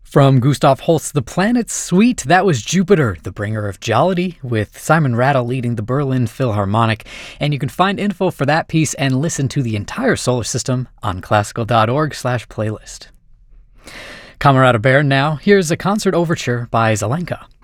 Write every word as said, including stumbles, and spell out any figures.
From Gustav Holst's The Planet Suite, that was Jupiter, the bringer of jollity, with Simon Rattle leading the Berlin Philharmonic. And you can find info for that piece and listen to the entire solar system on classical.org slash playlist. Camerata Baird now, here's a concert overture by Zelenka.